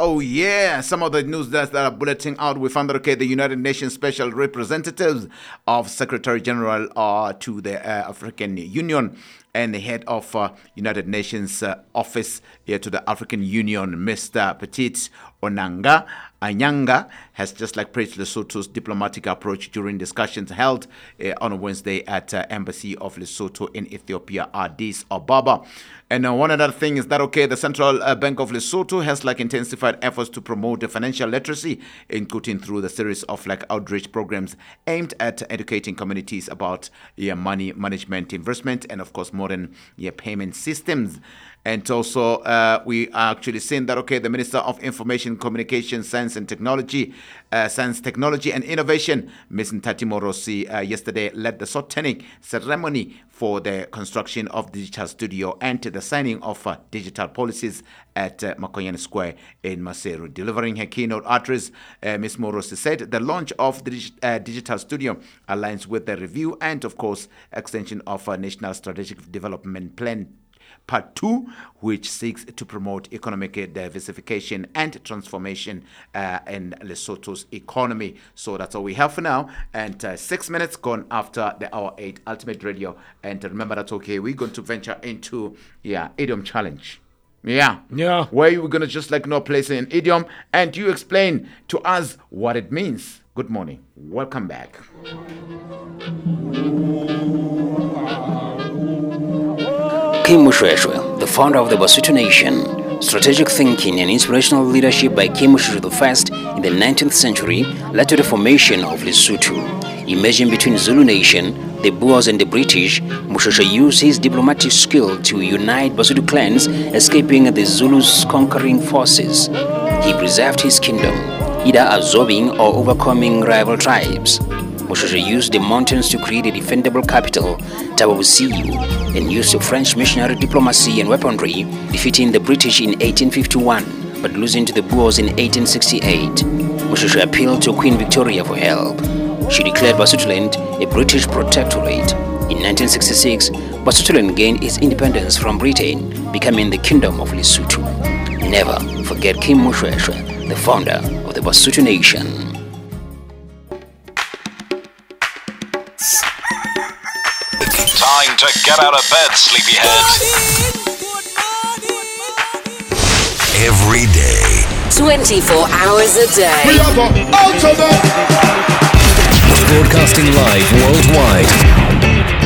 Oh yeah, some of the news that are bulleting out. We found that the United Nations Special Representatives of Secretary General to the African Union and the head of United Nations Office here to the African Union, Mr. Petit Onanga Anyanga, has just praised Lesotho's diplomatic approach during discussions held on Wednesday at Embassy of Lesotho in Ethiopia, Addis Ababa. And one other thing is that, the Central Bank of Lesotho has intensified efforts to promote the financial literacy, including through the series of outreach programs aimed at educating communities about money management, investment, and of course modern payment systems. And also, we are actually seeing that, the Minister of Information, Communication, Science Technology and Innovation, Ms. Ntati Morosi, yesterday led the sotening ceremony for the construction of Digital Studio and the signing of digital policies at Makoyan Square in Maseru. Delivering her keynote address, Ms. Morosi said the launch of the Digital Studio aligns with the review and, of course, extension of a National Strategic Development Plan Part 2, which seeks to promote economic diversification and transformation in Lesotho's economy. So that's all we have for now. And 6 minutes gone after the hour 8 Ultimate Radio. And remember that, we're going to venture into, idiom challenge. Yeah. Where we're going to just place an idiom and you explain to us what it means. Good morning. Welcome back. Kim Mushweshwe, the founder of the Basutu Nation. Strategic thinking and inspirational leadership by Kim Mushweshwe I in the 19th century led to the formation of Lesotho. Emerging between Zulu Nation, the Boers and the British, Mushweshwe used his diplomatic skill to unite Basutu clans, escaping the Zulus' conquering forces. He preserved his kingdom, either absorbing or overcoming rival tribes. Mushweshwe used the mountains to create a defendable capital, Tababusiyu, and used French missionary diplomacy and weaponry, defeating the British in 1851, but losing to the Boers in 1868. Mushweshwe appealed to Queen Victoria for help. She declared Basutoland a British protectorate. In 1966, Basutoland gained its independence from Britain, becoming the Kingdom of Lesotho. Never forget Kim Mushweshwe, the founder of the Basutu Nation. Time to get out of bed, sleepyhead. Every day. 24 hours a day. We are the ultimate. Broadcasting live worldwide.